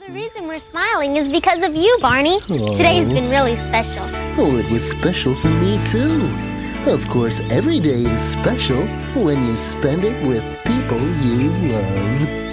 The reason we're smiling is because of you, Barney. Aw. Today's been really special. Oh, it was special for me, too. Of course, every day is special when you spend it with people you love.